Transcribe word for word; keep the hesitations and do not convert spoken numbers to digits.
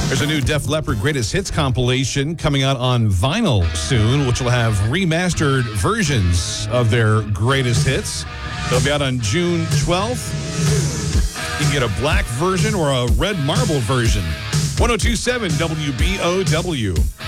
There's a new Def Leppard Greatest Hits compilation coming out on vinyl soon, which will have remastered versions of their greatest hits. They'll be out on June twelfth. You can get a black version or a red marble version. one oh two point seven W B O W.